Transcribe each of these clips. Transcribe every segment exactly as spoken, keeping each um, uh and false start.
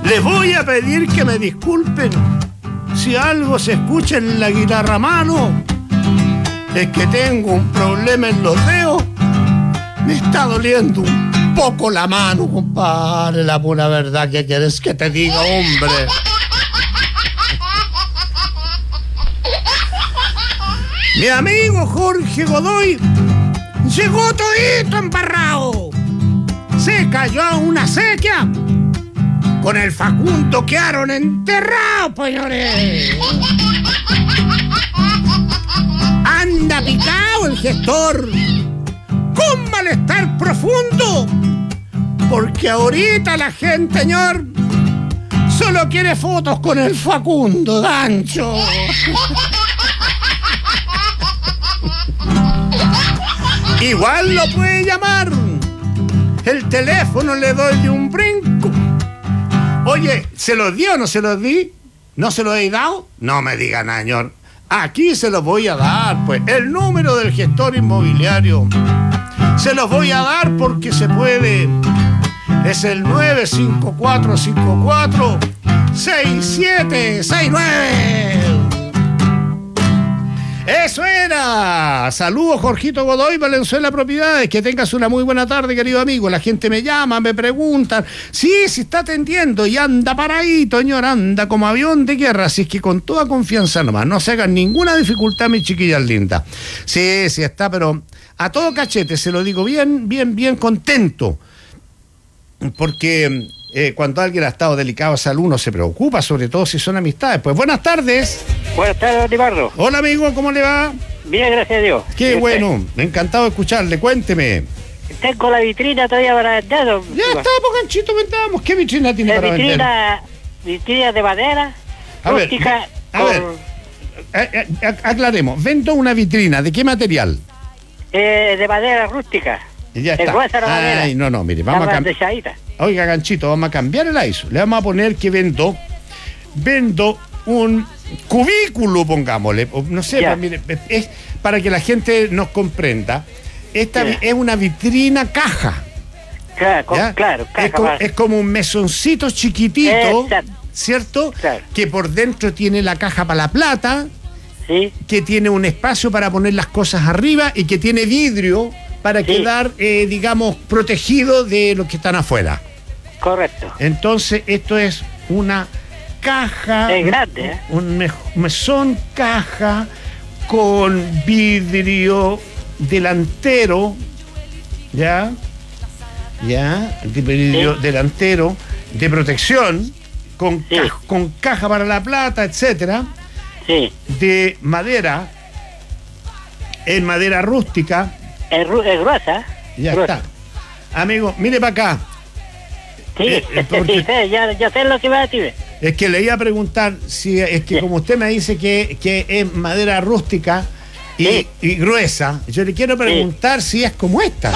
Les voy a pedir que me disculpen si algo se escucha en la guitarra a mano. Es que tengo un problema en los dedos. Me está doliendo un poco la mano, compadre. La pura verdad, ¿qué quieres que te diga, hombre? Mi amigo Jorge Godoy llegó todito embarrado. Se cayó a una sequía. Con el Facundo quedaron enterrados, señores. Anda picado el gestor, con malestar profundo, porque ahorita la gente, señor, solo quiere fotos con el Facundo, gancho. Igual lo puede llamar. El teléfono le doy de un brinco. Oye, ¿se los di o no se los di? ¿No se los he dado? No me digan, señor. Aquí se los voy a dar, pues. El número del gestor inmobiliario. Se los voy a dar porque se puede. Es el nueve cinco cuatro cinco cuatro seis siete seis nueve. ¡Eso era! Saludos, Jorgito Godoy, Valenzuela Propiedades. Que tengas una muy buena tarde, querido amigo. La gente me llama, me preguntan. Sí, sí está atendiendo y anda paradito, señor. Anda como avión de guerra. Así es que con toda confianza nomás. No se hagan ninguna dificultad, mis chiquillas lindas. Sí, sí está, pero a todo cachete, se lo digo bien, bien, bien contento. Porque eh, cuando alguien ha estado delicado de salud, uno se preocupa, sobre todo si son amistades. Pues buenas tardes. Buenas tardes, Ricardo. Hola, amigo, ¿cómo le va? Bien, gracias a Dios. Qué bueno, encantado de escucharle, cuénteme. Tengo la vitrina todavía para vender. Ya está, pues, ganchito, vendamos. ¿Qué vitrina tiene la para vitrina, vender? Vitrina de madera, a rústica. Ver, a con... ver, a, a, a, aclaremos, vendo una vitrina, ¿de qué material? Eh, de madera rústica. Ya está. Gruesa la madera. Ay, no, no, mire, vamos a cambiar. Oiga, ganchito, vamos a cambiar el I S O. Le vamos a poner que vendo, vendo un cubículo, pongámosle, no sé, para, mire, es para que la gente nos comprenda. Esta yeah. es una vitrina caja. Claro, con, claro caja es, como, es como un mesoncito chiquitito, exacto. ¿Cierto? Claro. Que por dentro tiene la caja para la plata, sí. Que tiene un espacio para poner las cosas arriba y que tiene vidrio para sí. quedar, eh, digamos, protegido de los que están afuera. Correcto. Entonces, esto es una caja, es grande, ¿eh? Un mesón caja con vidrio delantero, ya, ya, vidrio sí. delantero de protección, con, sí. ca con caja para la plata, etcétera, sí. de madera, en madera rústica. Es, es gruesa. Ya gruesa. está. Amigo, mire para acá. Sí, eh, porque... sí, ya, ya sé lo que va a decir. Es que le iba a preguntar si es que sí. como usted me dice que, que es madera rústica y, sí. y gruesa, yo le quiero preguntar sí. si es como esta.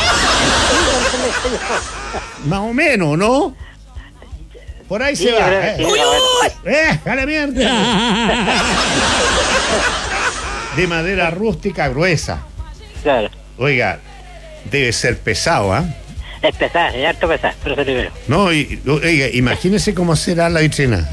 Más o menos, ¿no? Por ahí sí, se va. ¿Eh? Sí, ¡Uy, uy! ¡Eh, jale mierda! De madera rústica gruesa. Claro. Oiga, debe ser pesado, ¿ah? ¿eh? Es pesada, es harto pesada, pero se libero. No, y, oiga, imagínese cómo será la vitrina.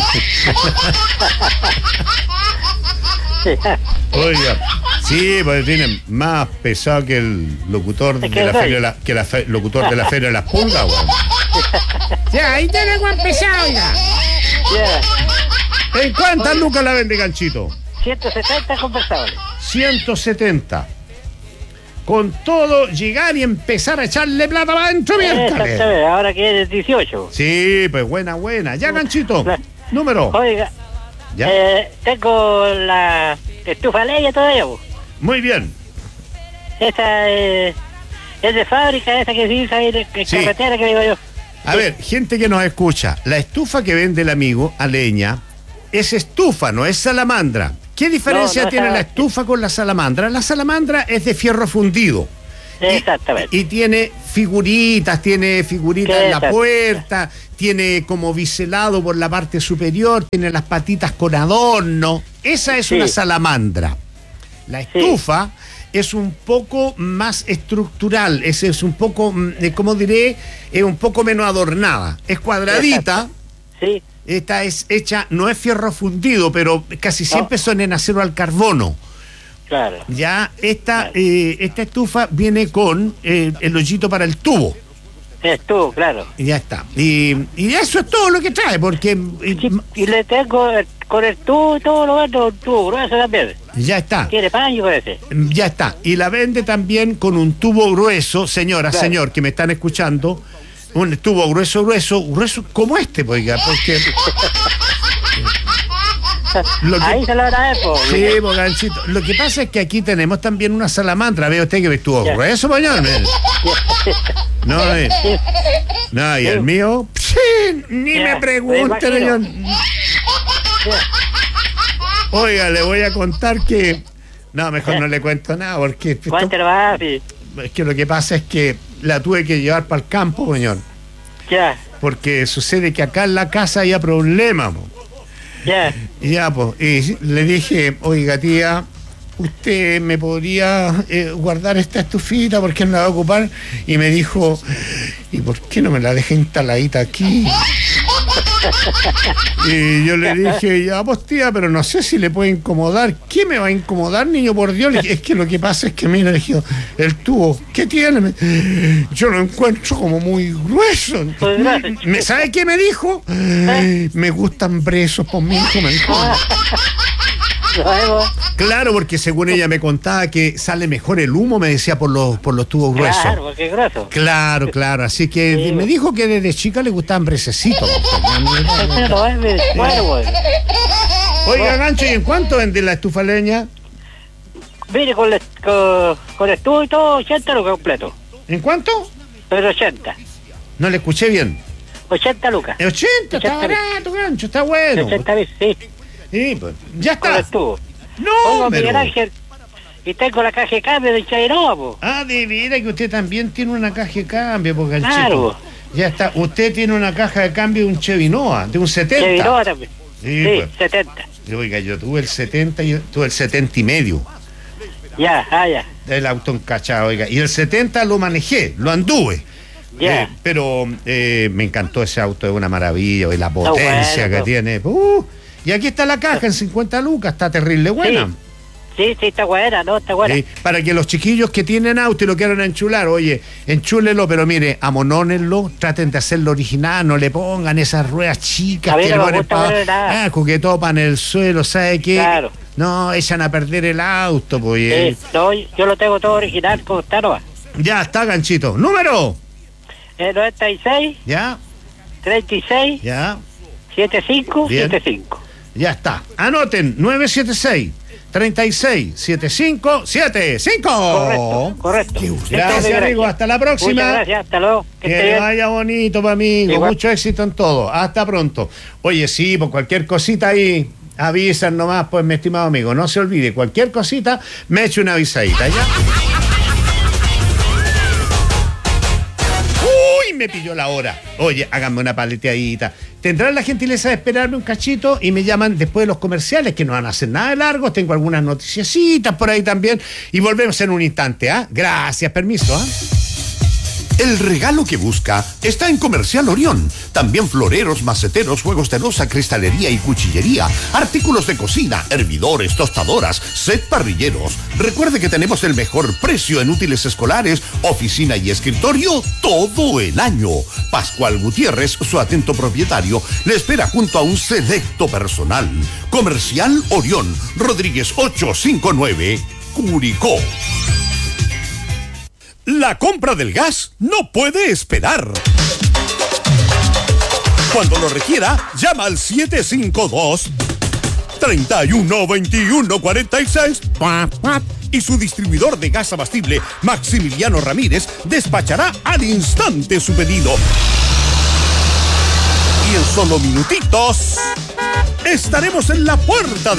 Oiga, sí, pues tiene más pesado que el locutor de la feria de la, que la fe, locutor de la feria de las pulgas, weón. Ya, ahí tiene algo pesado, oiga. Yeah. ¿En cuántas lucas la vende, ganchito? ciento setenta conversables. ciento setenta. Con todo, llegar y empezar a echarle plata para adentro, miércoles. Ahora que es dieciocho. Sí, pues buena, buena. Ya, ganchito. Número. Oiga, ¿ya? Eh, tengo la estufa leña todavía. Muy bien. Esa eh, es de fábrica, esa que se usa ahí en sí. carretera, que digo yo. A sí. ver, gente que nos escucha, la estufa que vende el amigo a leña es estufa, no es salamandra. ¿Qué diferencia no, no tiene la estufa con la salamandra? La salamandra es de fierro fundido. Exactamente. Y, y tiene figuritas, tiene figuritas en la puerta, tiene como biselado por la parte superior, tiene las patitas con adorno. Esa es sí. una salamandra. La estufa sí. es un poco más estructural, es, es un poco, ¿cómo diré? Es un poco menos adornada. Es cuadradita. Sí. Esta es hecha, no es fierro fundido, pero casi siempre no. son en acero al carbono. Claro. Ya, esta, claro. Eh, esta estufa viene con eh, el hoyito para el tubo. El tubo, claro. Y ya está. Y, y eso es todo lo que trae, porque... Sí, y le tengo el, con el tubo y todo lo otro, el tubo grueso también. Ya está. Tiene paño parece. Ya está. Y la vende también con un tubo grueso, señora, claro. señor, que me están escuchando. Un tubo grueso, grueso, grueso como este, oiga, porque... Lo que... Ahí se lo agradezco. Sí, Bogancito. Lo que pasa es que aquí tenemos también una salamandra. Ve usted que estuvo yeah. grueso, señor. No, eh. no, y el mío, sí, ni yeah. me pregunte, señor. Yeah. Oiga, le voy a contar que... No, mejor yeah. no le cuento nada, porque... Cuéntelo más, sí. Es que lo que pasa es que la tuve que llevar para el campo, señor. Ya. Yeah. Porque sucede que acá en la casa había problemas, po. Ya. Ya, pues, y le dije, oiga, tía, ¿usted me podría eh, guardar esta estufita porque no la va a ocupar? Y me dijo, ¿y por qué no me la deja instaladita aquí? Y yo le dije, ya, pues, tía, pero no sé si le puede incomodar. ¿Qué me va a incomodar, niño, por Dios? Le dije, es que lo que pasa es que, mira, le dije, el tubo, ¿qué tiene? Yo lo encuentro como muy grueso. ¿Me sabe qué me dijo? Me gustan presos por mi hijo, me dijo. Claro, porque según ella me contaba que sale mejor el humo, me decía, por los por los tubos gruesos. Claro, porque es grueso. Claro, claro. Así que sí. me dijo que desde chica le gustaban brececitos. Oiga, Gancho, ¿y en cuánto vende la estufa leña? Mire, con, le, con, con el tubo y todo, ochenta lucas completo. ¿En cuánto? Pero ochenta. No le escuché bien. ochenta lucas. ochenta, está barato, Gancho, está bueno. ochenta mil, sí. Sí, pues, ya está. Con el tubo. No, Pongo pero... Miguel Ángel y tengo la caja de cambio de Chainova, po. Ah, de veras que usted también tiene una caja de cambio, porque el claro. chico. Ya está, usted tiene una caja de cambio de un Chevy Nova, de un setenta. Chevy Nova también. Sí, sí pues. setenta. Oiga, yo tuve el setenta, yo tuve el setenta y medio. Ya, ah, ya. El auto encachado, oiga. Y el setenta lo manejé, lo anduve. Ya. Eh, pero eh, me encantó ese auto, es una maravilla, y la potencia bueno, que tiene. Uh, y aquí está la caja en cincuenta lucas, está terrible buena. Sí. Sí, sí, está buena, no, está buena. Sí, para que los chiquillos que tienen auto y lo quieran enchular, oye, enchúlenlo, pero mire, amonónenlo, traten de hacerlo original, no le pongan esas ruedas chicas que no ponen para ah, que topan el suelo, ¿sabe qué? Claro. No, echan a perder el auto, pues. Sí, no, yo lo tengo todo original, como está, ¿no? Ya está, Ganchito. ¿Número? Eh, noventa y seis. Ya. treinta y seis. Ya. setenta y cinco, setenta y cinco. Ya está. Anoten, nueve siete seis. treinta y seis, setenta y cinco, setenta y cinco. Correcto, correcto. Gracias, amigo. Hasta la próxima. Muchas gracias, hasta luego. Que, que te vaya bonito, pa' amigo. Igual. Mucho éxito en todo. Hasta pronto. Oye, sí, por cualquier cosita ahí, avisan nomás, pues, mi estimado amigo. No se olvide, cualquier cosita, me echo una avisadita, ¿ya? Uy, me pilló la hora. Oye, háganme una paleteadita. Tendrán la gentileza de esperarme un cachito y me llaman después de los comerciales, que no van a hacer nada de largos. Tengo algunas noticiecitas por ahí también. Y volvemos en un instante, ¿ah? ¿eh? Gracias, permiso, ¿ah? ¿eh? El regalo que busca está en Comercial Orión. También floreros, maceteros, juegos de loza, cristalería y cuchillería, artículos de cocina, hervidores, tostadoras, set parrilleros. Recuerde que tenemos el mejor precio en útiles escolares, oficina y escritorio todo el año. Pascual Gutiérrez, su atento propietario, le espera junto a un selecto personal. Comercial Orión, Rodríguez ochocientos cincuenta y nueve, Curicó. La compra del gas no puede esperar. Cuando lo requiera, llama al siete cinco dos, tres uno dos uno cuatro seis y su distribuidor de gas abastible, Maximiliano Ramírez, despachará al instante su pedido. Y en solo minutitos estaremos en la puerta de